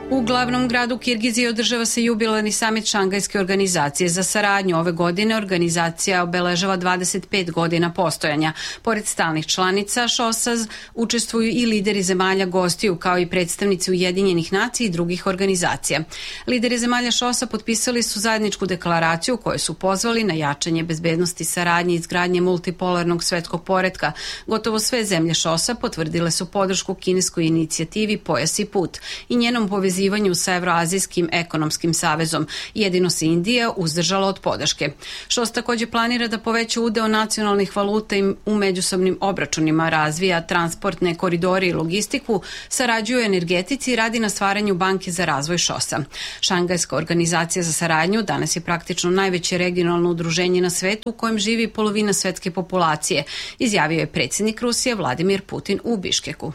U glavnom gradu Kirgizije održava se jubilarni samit Šangajske organizacije za saradnju. Ove godine organizacija obeležava 25 godina postojanja. Pored stalnih članica ŠOS-a učestvuju i lideri zemalja gostiju, kao i predstavnici Ujedinjenih nacija i drugih organizacija. Lideri zemalja ŠOS-a potpisali su zajedničku deklaraciju u kojoj su pozvali na jačanje bezbednosti, saradnje i izgradnje multipolarnog svetskog poretka. Gotovo sve zemlje ŠOS-a potvrdile su podršku kineskoj inicijativi Pojas i put i njenom povezivanju sa Evroazijskim ekonomskim savezom. Jedino se Indija uzdržala od podrške. ŠOS takođe planira da poveća udeo nacionalnih valuta u međusobnim obračunima, razvija transportne koridore i logistiku, sarađuje u energetici i radi na stvaranju banke za razvoj ŠOS-a. Šangajska organizacija za saradnju danas je praktično najveće regionalno udruženje na svetu u kojem živi polovina svetske populacije, izjavio je predsjednik Rusije Vladimir Putin u Biškeku.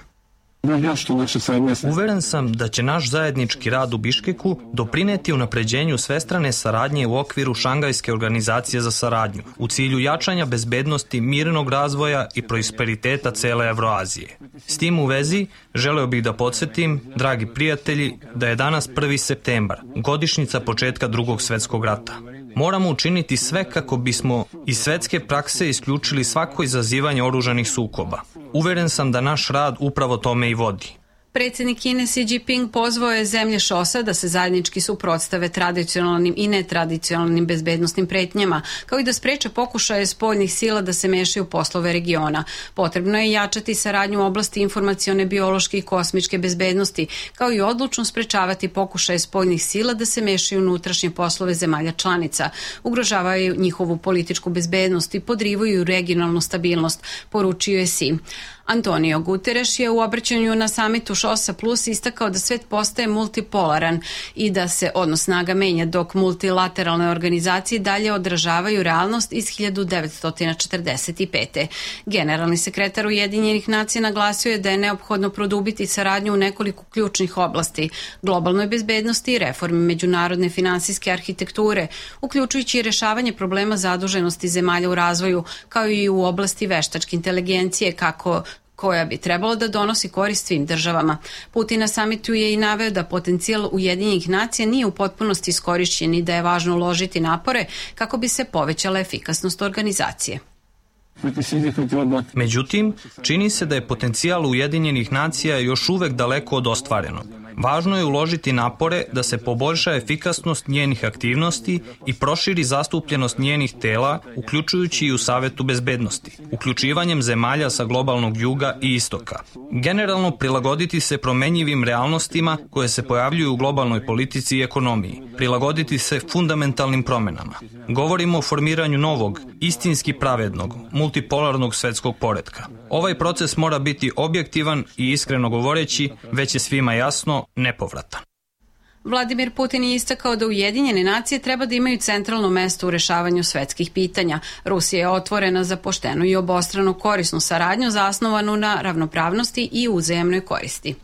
Uveren sam da će naš zajednički rad u Biškeku doprineti unapređenju svestrane saradnje u okviru Šangajske organizacije za saradnju, u cilju jačanja bezbednosti, mirnog razvoja i prosperiteta cele Evroazije. S tim u vezi, želeo bih da podsjetim, dragi prijatelji, da je danas 1. septembar, godišnjica početka Drugog svetskog rata. Moramo učiniti sve kako bismo iz svetske prakse isključili svako izazivanje oružanih sukoba. Uveren sam da naš rad upravo tome i vodi. Predsjednik Kine Xi Jinping pozvao je zemlje ŠOS-a da se zajednički suprotstave tradicionalnim i netradicionalnim bezbednostnim pretnjama, kao i da spreče pokušaje spoljnih sila da se mešaju u poslove regiona. Potrebno je jačati saradnju u oblasti informacione, biološke i kosmičke bezbednosti, kao i odlučno sprečavati pokušaje spoljnih sila da se mešaju u unutrašnje poslove zemalja članica, ugrožavaju njihovu političku bezbednost i podrivaju regionalnu stabilnost, poručio je Xi. Antonio Guterres je u obraćanju na samitu ŠOS-a Plus istakao da svet postaje multipolaran i da se odnos snaga menja, dok multilateralne organizacije dalje odražavaju realnost iz 1945. Generalni sekretar Ujedinjenih nacija naglasio je da je neophodno produbiti saradnju u nekoliko ključnih oblasti, globalnoj bezbednosti i reformi međunarodne finansijske arhitekture, uključujući i rešavanje problema zaduženosti zemalja u razvoju, kao i u oblasti veštačke inteligencije, koja bi trebalo da donosi korist svim državama. Putin na samitu je i naveo da potencijal Ujedinjenih nacija nije u potpunosti iskorišćen i da je važno uložiti napore kako bi se povećala efikasnost organizacije. Međutim, čini se da je potencijal Ujedinjenih nacija još uvek daleko od ostvarenog. Važno je uložiti napore da se poboljša efikasnost njenih aktivnosti i proširi zastupljenost njenih tela, uključujući i u Savetu bezbednosti, uključivanjem zemalja sa globalnog juga i istoka. Generalno prilagoditi se promenjivim realnostima koje se pojavljuju u globalnoj politici i ekonomiji, prilagoditi se fundamentalnim promenama. Govorimo o formiranju novog, istinski pravednog, multipolarnog svetskog poretka. Ovaj proces mora biti objektivan i, iskreno govoreći, već je svima jasno, nepovratan. Vladimir Putin je istakao da Ujedinjene nacije treba da imaju centralno mesto u rešavanju svetskih pitanja. Rusija je otvorena za poštenu i obostrano korisnu saradnju zasnovanu na ravnopravnosti i uzajamnoj koristi.